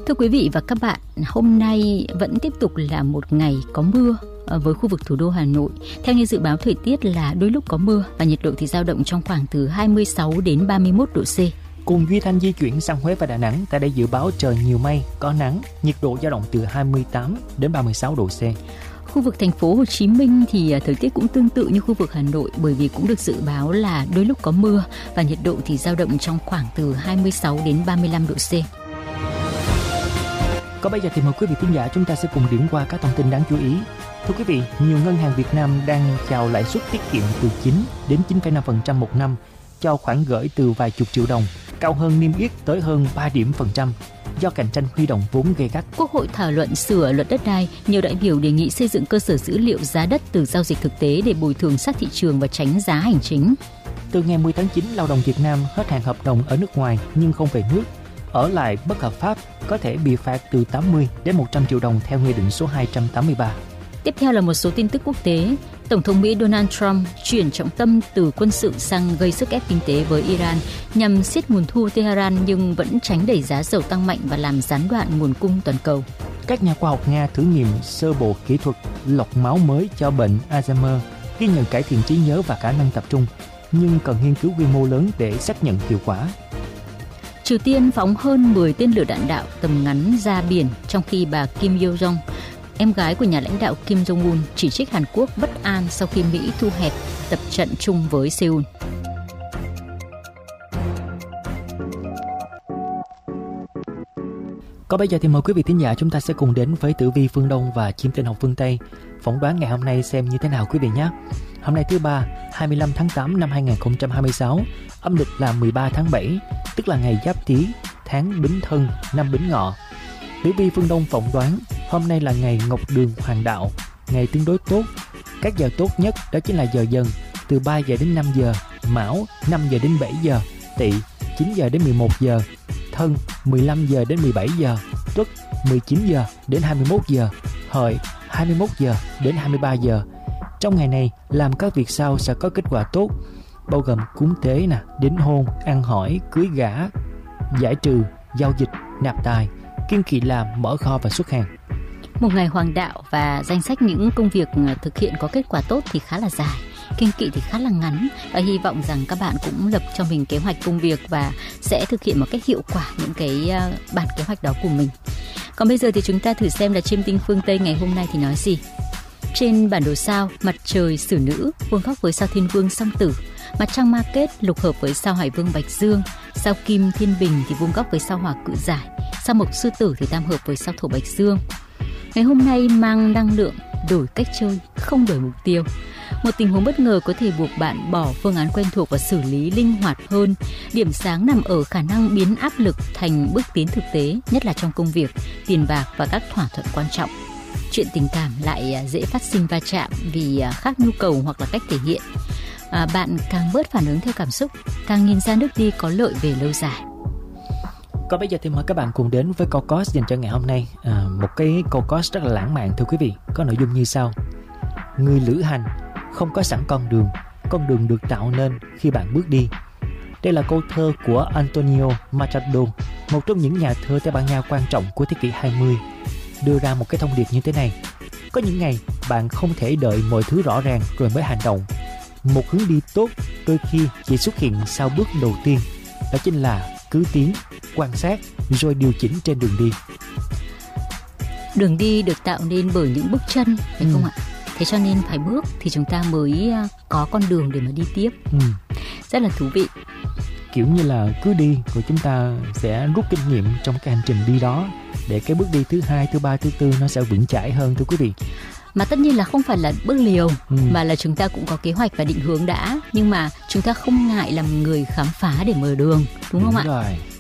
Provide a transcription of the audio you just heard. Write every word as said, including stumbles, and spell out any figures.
Thưa quý vị và các bạn, hôm nay vẫn tiếp tục là một ngày có mưa với khu vực thủ đô Hà Nội. Theo như dự báo thời tiết là đôi lúc có mưa và nhiệt độ thì dao động trong khoảng từ hai mươi sáu đến ba mươi mốt độ C. Cùng Duy Thanh di chuyển sang Huế và Đà Nẵng, tại đây dự báo trời nhiều mây, có nắng, nhiệt độ dao động từ hai mươi tám đến ba mươi sáu độ C. Khu vực thành phố Hồ Chí Minh thì thời tiết cũng tương tự như khu vực Hà Nội, bởi vì cũng được dự báo là đôi lúc có mưa và nhiệt độ thì dao động trong khoảng từ hai mươi sáu đến ba mươi lăm độ C. Còn bây giờ thì mời quý vị thính giả chúng ta sẽ cùng điểm qua các thông tin đáng chú ý. Thưa quý vị, nhiều ngân hàng Việt Nam đang chào lãi suất tiết kiệm từ chín đến chín phẩy năm phần trăm một năm cho khoản gửi từ vài chục triệu đồng, cao hơn niêm yết tới hơn ba điểm phần trăm do cạnh tranh huy động vốn gay gắt. Quốc hội thảo luận sửa luật đất đai, nhiều đại biểu đề nghị xây dựng cơ sở dữ liệu giá đất từ giao dịch thực tế để bồi thường sát thị trường và tránh giá hành chính. Từ ngày mười tháng chín, lao động Việt Nam hết hạn hợp đồng ở nước ngoài nhưng không về nước, ở lại bất hợp pháp có thể bị phạt từ tám mươi đến một trăm triệu đồng theo Nghị định số hai trăm tám mươi ba. Tiếp theo là một số tin tức quốc tế. Tổng thống Mỹ Donald Trump chuyển trọng tâm từ quân sự sang gây sức ép kinh tế với Iran nhằm siết nguồn thu Tehran nhưng vẫn tránh đẩy giá dầu tăng mạnh và làm gián đoạn nguồn cung toàn cầu. Các nhà khoa học Nga thử nghiệm sơ bộ kỹ thuật lọc máu mới cho bệnh Alzheimer, ghi nhận cải thiện trí nhớ và khả năng tập trung, nhưng cần nghiên cứu quy mô lớn để xác nhận hiệu quả. Triều Tiên phóng hơn mười tên lửa đạn đạo tầm ngắn ra biển, trong khi bà Kim Yo-jong, em gái của nhà lãnh đạo Kim Jong-un, chỉ trích Hàn Quốc bất an sau khi Mỹ thu hẹp tập trận chung với Seoul. Còn bây giờ thì mời quý vị thính giả chúng ta sẽ cùng đến với tử vi phương Đông và chim tinh học phương Tây. Phỏng đoán ngày hôm nay xem như thế nào quý vị nhé. Hôm nay thứ ba, hai mươi lăm tháng tám năm hai nghìn không trăm hai mươi sáu, âm lịch là mười ba tháng bảy, tức là ngày Giáp Tý, tháng Bính Thân, năm Bính Ngọ. Tử vi phương Đông phỏng đoán hôm nay là ngày Ngọc Đường Hoàng Đạo, ngày tương đối tốt. Các giờ tốt nhất đó chính là giờ Dần từ ba giờ đến năm giờ, Mão năm giờ đến bảy giờ, Tỵ chín giờ đến mười một giờ, Thân mười lăm giờ đến mười bảy giờ, Tuất mười chín giờ đến hai mươi mốt giờ, Hợi hai mươi mốt giờ đến hai mươi ba giờ. Trong ngày này, làm các việc sau sẽ có kết quả tốt, bao gồm cúng tế, nè, đính hôn, ăn hỏi, cưới gả, giải trừ, giao dịch, nạp tài, kiên kỵ làm, mở kho và xuất hàng. Một ngày hoàng đạo và danh sách những công việc thực hiện có kết quả tốt thì khá là dài, kiên kỵ thì khá là ngắn, và hy vọng rằng các bạn cũng lập cho mình kế hoạch công việc và sẽ thực hiện một cách hiệu quả những cái bản kế hoạch đó của mình. Còn bây giờ thì chúng ta thử xem là chiêm tinh phương Tây ngày hôm nay thì nói gì. Trên bản đồ sao, mặt trời Sử Nữ vuông góc với sao Thiên Vương Song Tử, mặt trăng Ma Kết lục hợp với sao Hải Vương Bạch Dương, sao Kim Thiên Bình thì vuông góc với sao Hỏa Cự Giải, sao Mộc Sư Tử thì tam hợp với sao Thổ Bạch Dương. Ngày hôm nay mang năng lượng đổi cách chơi, không đổi mục tiêu. Một tình huống bất ngờ có thể buộc bạn bỏ phương án quen thuộc và xử lý linh hoạt hơn. Điểm sáng nằm ở khả năng biến áp lực thành bước tiến thực tế, nhất là trong công việc, tiền bạc và các thỏa thuận quan trọng. Chuyện tình cảm lại dễ phát sinh va chạm vì khác nhu cầu hoặc là cách thể hiện. À, bạn càng bớt phản ứng theo cảm xúc, càng nhìn ra nước đi có lợi về lâu dài. Còn bây giờ thì mời các bạn cùng đến với câu coach dành cho ngày hôm nay. À, một cái câu coach rất là lãng mạn thưa quý vị, có nội dung như sau: người lữ hành không có sẵn con đường, con đường được tạo nên khi bạn bước đi. Đây là câu thơ của Antonio Machado, một trong những nhà thơ Tây Ban Nha quan trọng của thế kỷ hai mươi, đưa ra một cái thông điệp như thế này: có những ngày bạn không thể đợi mọi thứ rõ ràng rồi mới hành động. Một hướng đi tốt đôi khi chỉ xuất hiện sau bước đầu tiên, đó chính là cứ tiến, quan sát rồi điều chỉnh trên đường đi. Đường đi được tạo nên bởi những bước chân, phải ừ. không ạ? Thế cho nên phải bước thì chúng ta mới có con đường để mà đi tiếp. Ừ. Rất là thú vị. Kiểu như là cứ đi rồi chúng ta sẽ rút kinh nghiệm trong cái hành trình đi đó, để cái bước đi thứ hai, thứ ba, thứ tư nó sẽ vững chãi hơn thưa quý vị. Mà tất nhiên là không phải là bước liều, ừ. mà là chúng ta cũng có kế hoạch và định hướng đã, nhưng mà chúng ta không ngại làm người khám phá để mở đường, đúng, đúng không ạ? Rồi.